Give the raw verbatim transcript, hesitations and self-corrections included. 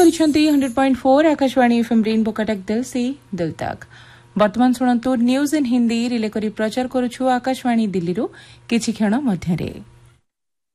करिसेंती hundred point four Akashvani FM rainbow Cuttack दिल से दिल तक। वर्तमान सुनंतु न्यूज इन हिंदी रिले करी प्रचार करुछु आकाशवाणी दिल्ली रो किछि क्षण मध्यरे।